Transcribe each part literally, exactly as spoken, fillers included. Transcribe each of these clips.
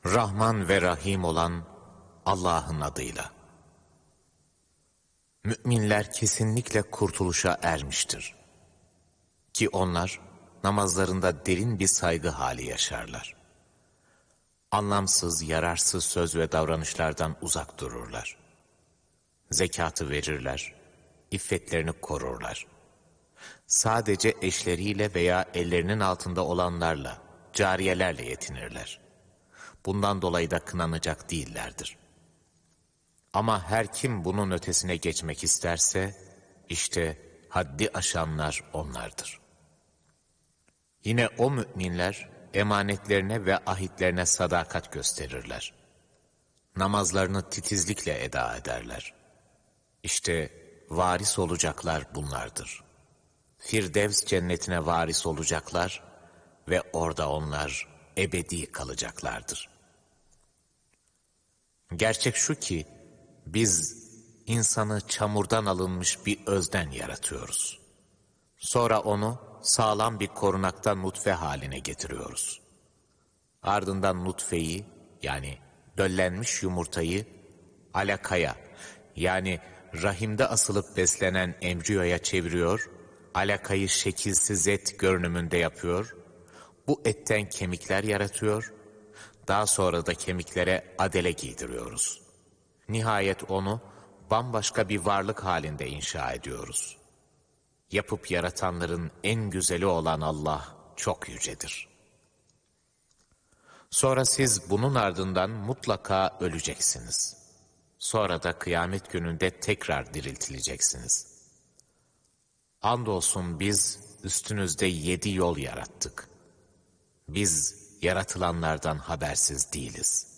Rahman ve Rahim olan Allah'ın adıyla. Müminler kesinlikle kurtuluşa ermiştir. Ki onlar namazlarında derin bir saygı hali yaşarlar. Anlamsız, yararsız söz ve davranışlardan uzak dururlar. Zekatı verirler, iffetlerini korurlar. Sadece eşleriyle veya ellerinin altında olanlarla, cariyelerle yetinirler. Bundan dolayı da kınanacak değillerdir. Ama her kim bunun ötesine geçmek isterse, işte haddi aşanlar onlardır. Yine o müminler emanetlerine ve ahitlerine sadakat gösterirler. Namazlarını titizlikle eda ederler. İşte varis olacaklar bunlardır. Firdevs cennetine varis olacaklar ve orada onlar ebedi kalacaklardır. Gerçek şu ki, biz insanı çamurdan alınmış bir özden yaratıyoruz. Sonra onu sağlam bir korunaktan nutfe haline getiriyoruz. Ardından nutfeyi, yani döllenmiş yumurtayı alakaya, yani rahimde asılıp beslenen embriyoya çeviriyor, alakayı şekilsiz et görünümünde yapıyor, bu etten kemikler yaratıyor, daha sonra da kemiklere adele giydiriyoruz. Nihayet onu bambaşka bir varlık halinde inşa ediyoruz. Yapıp yaratanların en güzeli olan Allah çok yücedir. Sonra siz bunun ardından mutlaka öleceksiniz. Sonra da kıyamet gününde tekrar diriltileceksiniz. Andolsun biz üstünüzde yedi yol yarattık. Biz yaratılanlardan habersiz değiliz.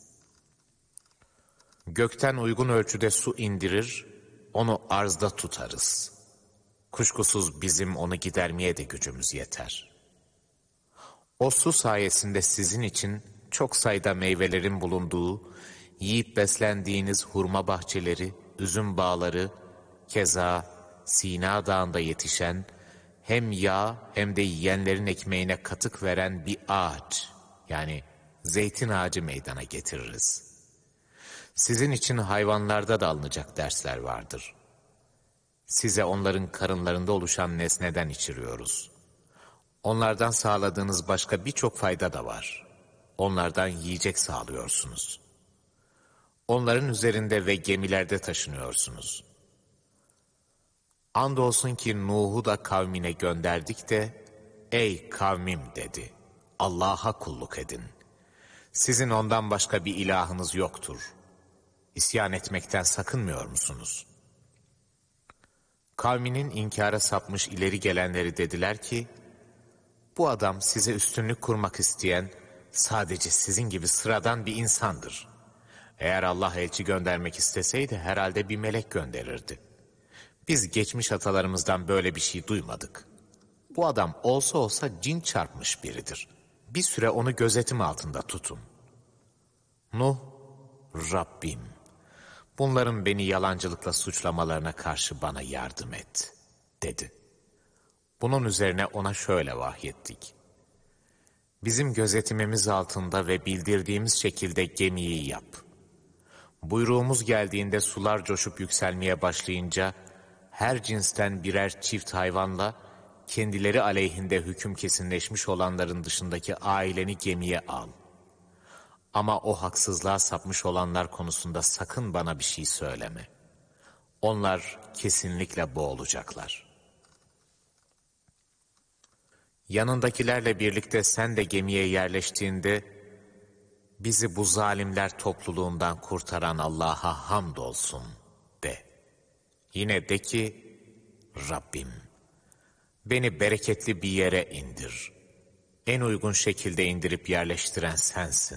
Gökten uygun ölçüde su indirir, onu arzda tutarız. Kuşkusuz bizim onu gidermeye de gücümüz yeter. O su sayesinde sizin için çok sayıda meyvelerin bulunduğu, yiyip beslendiğiniz hurma bahçeleri, üzüm bağları, keza Sina Dağı'nda yetişen, hem yağ hem de yiyenlerin ekmeğine katık veren bir ağaç, yani zeytin ağacı meydana getiririz. Sizin için hayvanlarda da alınacak dersler vardır. Size onların karınlarında oluşan nesneden içiriyoruz. Onlardan sağladığınız başka birçok fayda da var. Onlardan yiyecek sağlıyorsunuz. Onların üzerinde ve gemilerde taşınıyorsunuz. Andolsun ki Nuh'u da kavmine gönderdik de, ey kavmim dedi, Allah'a kulluk edin. Sizin ondan başka bir ilahınız yoktur. İsyan etmekten sakınmıyor musunuz? Kavminin inkara sapmış ileri gelenleri dediler ki, bu adam size üstünlük kurmak isteyen sadece sizin gibi sıradan bir insandır. Eğer Allah elçi göndermek isteseydi herhalde bir melek gönderirdi. Biz geçmiş atalarımızdan böyle bir şey duymadık. Bu adam olsa olsa cin çarpmış biridir. Bir süre onu gözetim altında tutun. Nuh, Rabbim, bunların beni yalancılıkla suçlamalarına karşı bana yardım et, dedi. Bunun üzerine ona şöyle vahyettik. Bizim gözetimimiz altında ve bildirdiğimiz şekilde gemiyi yap. Buyruğumuz geldiğinde sular coşup yükselmeye başlayınca, her cinsten birer çift hayvanla, kendileri aleyhinde hüküm kesinleşmiş olanların dışındaki aileni gemiye al. Ama o haksızlığa sapmış olanlar konusunda sakın bana bir şey söyleme. Onlar kesinlikle boğulacaklar. Yanındakilerle birlikte sen de gemiye yerleştiğinde, bizi bu zalimler topluluğundan kurtaran Allah'a hamdolsun de. Yine de ki, Rabbim, beni bereketli bir yere indir. En uygun şekilde indirip yerleştiren sensin.